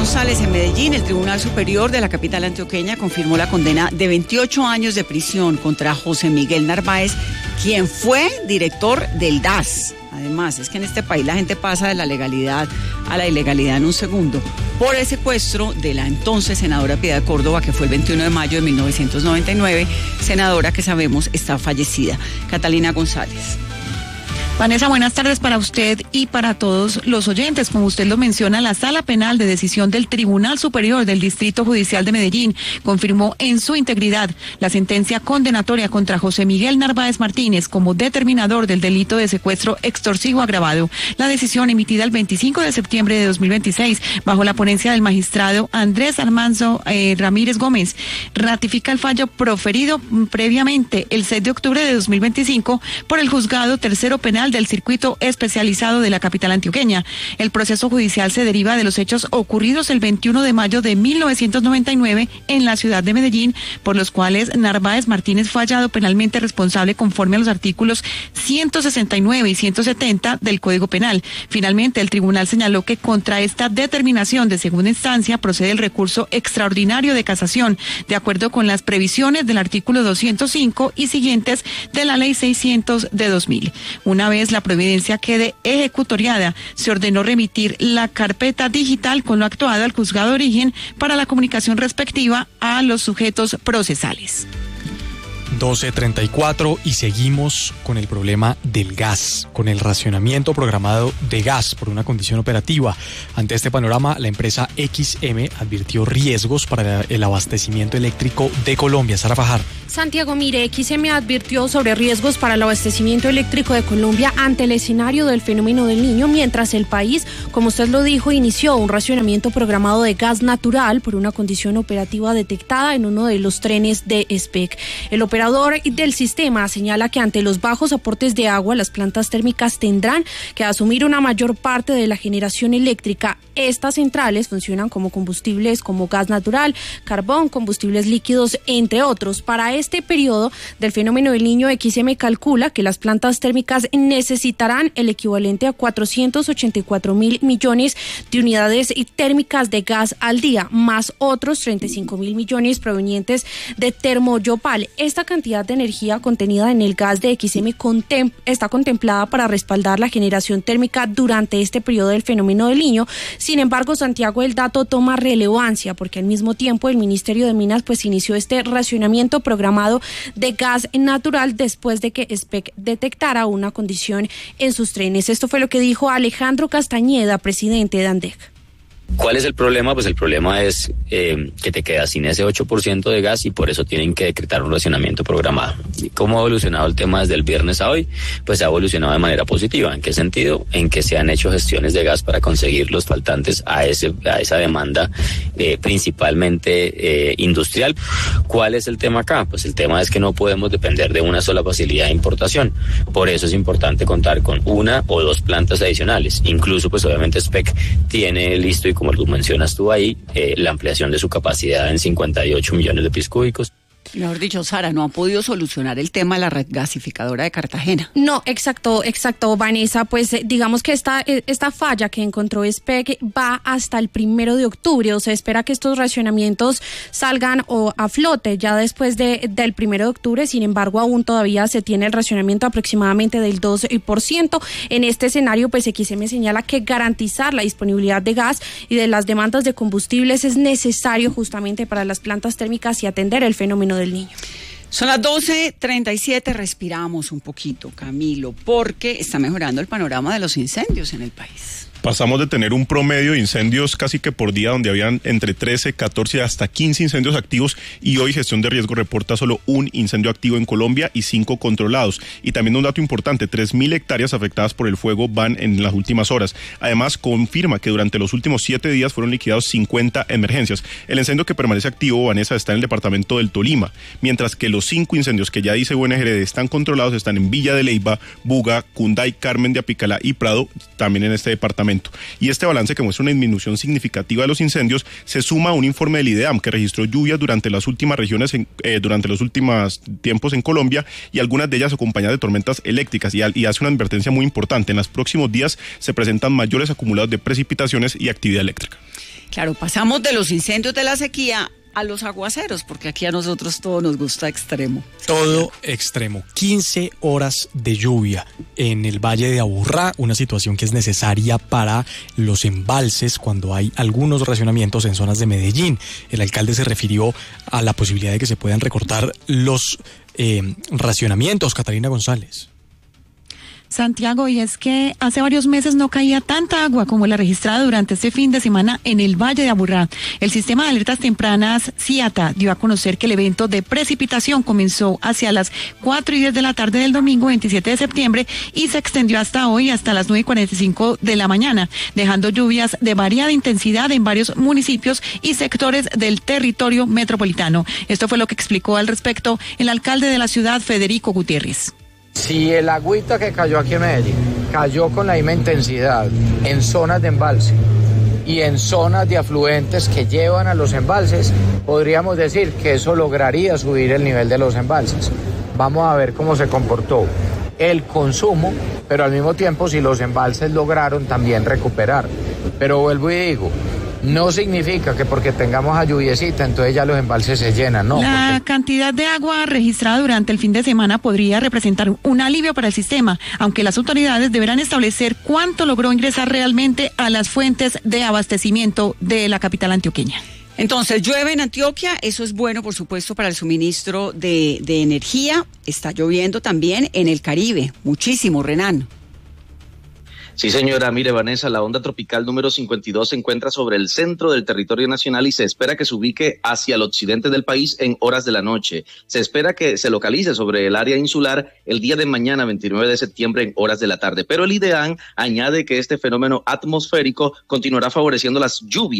González, en Medellín, el Tribunal Superior de la capital antioqueña confirmó la condena de 28 años de prisión contra José Miguel Narváez, quien fue director del DAS. Además, es que en este país la gente pasa de la legalidad a la ilegalidad en un segundo, por el secuestro de la entonces senadora Piedad Córdoba, que fue el 21 de mayo de 1999, senadora que sabemos está fallecida. Catalina González. Vanessa, buenas tardes para usted y para todos los oyentes. Como usted lo menciona, la Sala Penal de Decisión del Tribunal Superior del Distrito Judicial de Medellín confirmó en su integridad la sentencia condenatoria contra José Miguel Narváez Martínez como determinador del delito de secuestro extorsivo agravado. La decisión, emitida el 25 de septiembre de 2026 bajo la ponencia del magistrado Andrés Armando Ramírez Gómez, ratifica el fallo proferido previamente el 6 de octubre de 2025 por el Juzgado Tercero Penal del Circuito Especializado de la capital antioqueña. El proceso judicial se deriva de los hechos ocurridos el 21 de mayo de 1999 en la ciudad de Medellín, por los cuales Narváez Martínez fue hallado penalmente responsable conforme a los artículos 169 y 170 del Código Penal. Finalmente, el tribunal señaló que contra esta determinación de segunda instancia procede el recurso extraordinario de casación, de acuerdo con las previsiones del artículo 205 y siguientes de la Ley 600 de 2000. Una vez la providencia quede ejecutoriada, se ordenó remitir la carpeta digital con lo actuado al juzgado de origen para la comunicación respectiva a los sujetos procesales. 12:34 y seguimos con el problema del gas, con el racionamiento programado de gas por una condición operativa. Ante este panorama, la empresa XM advirtió riesgos para el abastecimiento eléctrico de Colombia. Sara Fajar. Santiago, mire, XM advirtió sobre riesgos para el abastecimiento eléctrico de Colombia ante el escenario del fenómeno del Niño, mientras el país, como usted lo dijo, inició un racionamiento programado de gas natural por una condición operativa detectada en uno de los trenes de SPEC. El operador del sistema señala que ante los bajos aportes de agua, las plantas térmicas tendrán que asumir una mayor parte de la generación eléctrica. Estas centrales funcionan como combustibles como gas natural, carbón, combustibles líquidos, entre otros. Para este periodo del fenómeno del Niño, XM calcula que las plantas térmicas necesitarán el equivalente a 484.000 millones de unidades térmicas de gas al día, más otros 35.000 millones provenientes de Termoyopal. Esta cantidad de energía contenida en el gas de XM está contemplada para respaldar la generación térmica durante este periodo del fenómeno del Niño. Sin embargo, Santiago, el dato toma relevancia porque al mismo tiempo el Ministerio de Minas inició este racionamiento programado de gas natural después de que SPEC detectara una condición en sus trenes. Esto fue lo que dijo Alejandro Castañeda, presidente de ANDEC. ¿Cuál es el problema? Pues el problema es que te quedas sin ese 8% de gas y por eso tienen que decretar un racionamiento programado. ¿Cómo ha evolucionado el tema desde el viernes a hoy? Pues ha evolucionado de manera positiva. ¿En qué sentido? En que se han hecho gestiones de gas para conseguir los faltantes a esa demanda principalmente industrial. ¿Cuál es el tema acá? Pues el tema es que no podemos depender de una sola facilidad de importación. Por eso es importante contar con una o dos plantas adicionales. Incluso pues obviamente SPEC tiene listo, y como lo mencionas tú ahí, la ampliación de su capacidad en 58 millones de pies cúbicos. Mejor dicho, Sara, no ha podido solucionar el tema de la regasificadora de Cartagena. No, exacto, Vanessa. Pues digamos que esta falla que encontró SPEC va hasta el 1 de octubre. O sea, espera que estos racionamientos salgan a flote ya después del 1 de octubre. Sin embargo, aún todavía se tiene el racionamiento aproximadamente del 2%. En este escenario, pues XM señala que garantizar la disponibilidad de gas y de las demandas de combustibles es necesario justamente para las plantas térmicas y atender el fenómeno del Niño. Son las 12:37, respiramos un poquito, Camilo, porque está mejorando el panorama de los incendios en el país. Pasamos de tener un promedio de incendios casi que por día, donde habían entre 13, 14 hasta 15 incendios activos, y hoy Gestión de Riesgo reporta solo un incendio activo en Colombia y 5 controlados. Y también un dato importante, 3.000 hectáreas afectadas por el fuego van en las últimas horas. Además, confirma que durante los últimos 7 días fueron liquidados 50 emergencias. El incendio que permanece activo, Vanessa, está en el departamento del Tolima, mientras que los 5 incendios que ya dice UNGRD están controlados están en Villa de Leyva, Buga, Cunday, Carmen de Apicalá y Prado, también en este departamento. Y este balance, que muestra una disminución significativa de los incendios, se suma a un informe del IDEAM que registró lluvias durante las últimas durante los últimos tiempos en Colombia, y algunas de ellas acompañadas de tormentas eléctricas, y hace una advertencia muy importante: en los próximos días se presentan mayores acumulados de precipitaciones y actividad eléctrica. Claro, pasamos de los incendios de la sequía a los aguaceros, porque aquí a nosotros todo nos gusta extremo. Todo extremo. 15 horas de lluvia en el Valle de Aburrá, una situación que es necesaria para los embalses cuando hay algunos racionamientos en zonas de Medellín. El alcalde se refirió a la posibilidad de que se puedan recortar los racionamientos. Catalina González. Santiago, y es que hace varios meses no caía tanta agua como la registrada durante este fin de semana en el Valle de Aburrá. El sistema de alertas tempranas CIATA dio a conocer que el evento de precipitación comenzó hacia las 4:10 de la tarde del domingo 27 de septiembre y se extendió hasta hoy, hasta las 9:45 de la mañana, dejando lluvias de variada intensidad en varios municipios y sectores del territorio metropolitano. Esto fue lo que explicó al respecto el alcalde de la ciudad, Federico Gutiérrez. Si el agüita que cayó aquí en Medellín cayó con la misma intensidad en zonas de embalse y en zonas de afluentes que llevan a los embalses, podríamos decir que eso lograría subir el nivel de los embalses. Vamos a ver cómo se comportó el consumo, pero al mismo tiempo si los embalses lograron también recuperar. Pero vuelvo y digo, no significa que porque tengamos a lluviecita, entonces ya los embalses se llenan, no. La cantidad de agua registrada durante el fin de semana podría representar un alivio para el sistema, aunque las autoridades deberán establecer cuánto logró ingresar realmente a las fuentes de abastecimiento de la capital antioqueña. Entonces, llueve en Antioquia, eso es bueno, por supuesto, para el suministro de energía. Está lloviendo también en el Caribe, muchísimo, Renan. Sí, señora. Mire, Vanessa, la onda tropical número 52 se encuentra sobre el centro del territorio nacional y se espera que se ubique hacia el occidente del país en horas de la noche. Se espera que se localice sobre el área insular el día de mañana, 29 de septiembre, en horas de la tarde. Pero el IDEAN añade que este fenómeno atmosférico continuará favoreciendo las lluvias